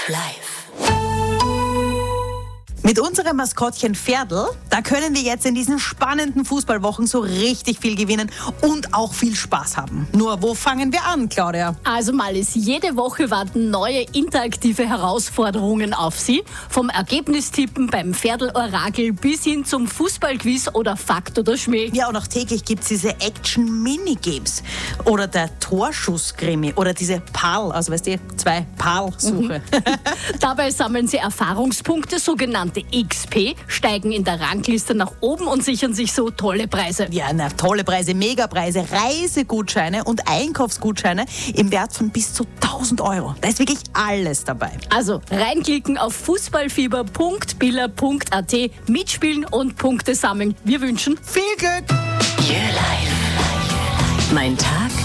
Live. Mit unserem Maskottchen Pferdl, da können wir jetzt in diesen spannenden Fußballwochen so richtig viel gewinnen und auch viel Spaß haben. Nur, wo fangen wir an, Claudia? Also Malis, jede Woche warten neue interaktive Herausforderungen auf Sie. Vom Ergebnistippen beim Pferdl-Orakel bis hin zum Fußballquiz oder Fakt oder Schmäh. Ja, und auch täglich gibt's diese Action-Mini-Games. Oder der Torschuss-Krimi. Oder diese PAL, also weißt du, 2 PAL-Suche. Dabei sammeln Sie Erfahrungspunkte, sogenannte XP, steigen in der Rangliste nach oben und sichern sich so tolle Preise. Ja, tolle Preise, Megapreise, Reisegutscheine und Einkaufsgutscheine im Wert von bis zu 1.000 €. Da ist wirklich alles dabei. Also reinklicken auf fußballfieber.billa.at, mitspielen und Punkte sammeln. Wir wünschen Viel Glück! Your Life. Mein Tag